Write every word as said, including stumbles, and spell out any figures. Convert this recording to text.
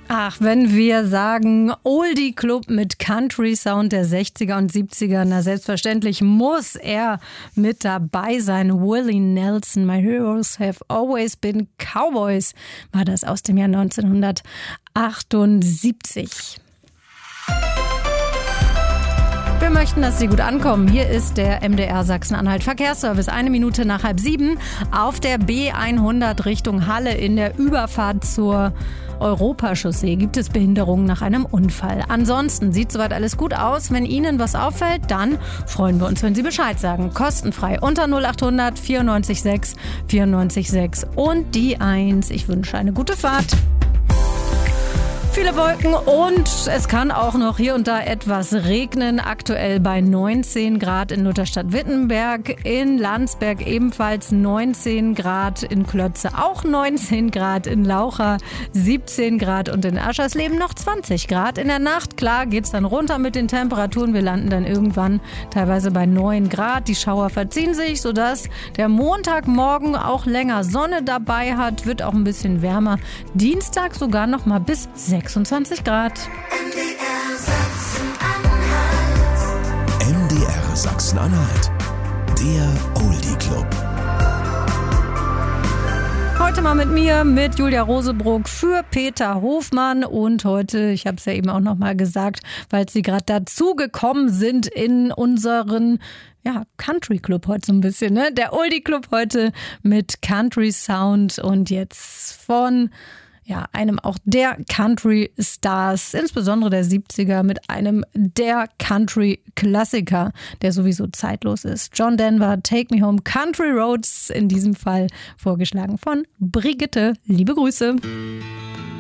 Ach, wenn wir sagen Oldie Club mit Country Sound der sechziger und siebziger, na selbstverständlich muss er mit dabei sein. Willie Nelson, My Heroes Have Always Been Cowboys, war das aus dem Jahr neunzehnhundertachtundsiebzig. Wir möchten, dass Sie gut ankommen. Hier ist der M D R Sachsen-Anhalt Verkehrsservice. Eine Minute nach halb sieben auf der B hundert Richtung Halle in der Überfahrt zur Europachaussee gibt es Behinderungen nach einem Unfall. Ansonsten sieht soweit alles gut aus. Wenn Ihnen was auffällt, dann freuen wir uns, wenn Sie Bescheid sagen. Kostenfrei unter null achthundert vierundneunzig sechs vierundneunzig sechs und die eins. Ich wünsche eine gute Fahrt. Viele Wolken und es kann auch noch hier und da etwas regnen. Aktuell bei neunzehn Grad in Lutherstadt-Wittenberg, in Landsberg ebenfalls neunzehn Grad, in Klötze auch neunzehn Grad, in Laucha siebzehn Grad und in Aschersleben noch zwanzig Grad. In der Nacht, klar, geht's dann runter mit den Temperaturen. Wir landen dann irgendwann teilweise bei neun Grad. Die Schauer verziehen sich, sodass der Montagmorgen auch länger Sonne dabei hat. Wird auch ein bisschen wärmer. Dienstag sogar noch mal bis sechsundzwanzig Grad. M D R Sachsen-Anhalt. M D R Sachsen-Anhalt. Der Oldie Club. Heute mal mit mir, mit Julia Rosebrook für Peter Hofmann. Und heute, ich habe es ja eben auch noch mal gesagt, weil Sie gerade dazu gekommen sind in unseren ja, Country Club heute so ein bisschen, ne? Der Oldie Club heute mit Country Sound und jetzt von ja, einem auch der Country Stars, insbesondere der siebziger, mit einem der Country Klassiker, der sowieso zeitlos ist. John Denver, Take Me Home, Country Roads, in diesem Fall vorgeschlagen von Brigitte. Liebe Grüße.